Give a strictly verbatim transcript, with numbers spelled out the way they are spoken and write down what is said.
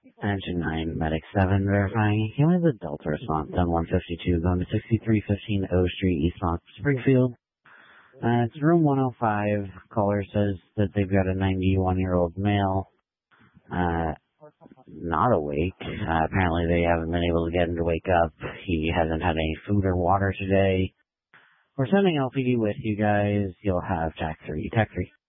Engine nine, Medic seven, verifying cumulative Delta response on one fifty-two, going to sixty-three fifteen O Street, East Mount Springfield. Uh, it's room one oh five. Caller says that they've got a ninety-one-year-old male, uh, not awake. Uh, apparently they haven't been able to get him to wake up. He hasn't had any food or water today. We're sending L P D with you guys. You'll have T A C three. T A C three.